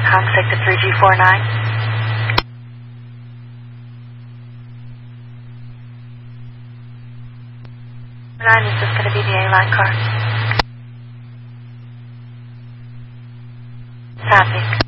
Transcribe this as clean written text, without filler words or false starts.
Kong sector 3G49. 9, is this going to be the A-line car? Copy.